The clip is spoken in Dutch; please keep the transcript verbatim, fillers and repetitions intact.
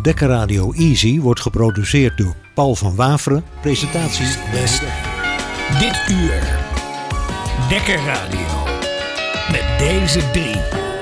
Dekker Radio Easy wordt geproduceerd door Paul van Waveren. Presentatie Best. Dit uur. Dekker Radio. Met deze drie.